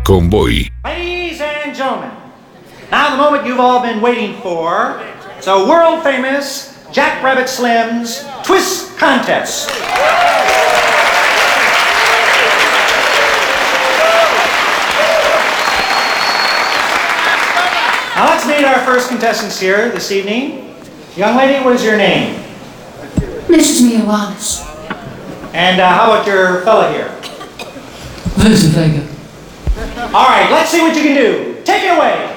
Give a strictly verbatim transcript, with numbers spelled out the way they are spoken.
Convoy. Ladies and gentlemen, now the moment you've all been waiting for. It's a world famous Jack Rabbit Slim's Twist Contest. Now let's meet our first contestants here this evening. Young lady, what is your name? Missus Mia Wallace. And uh, how about your fella here? Vincent Vega. All right, let's see what you can do. Take it away.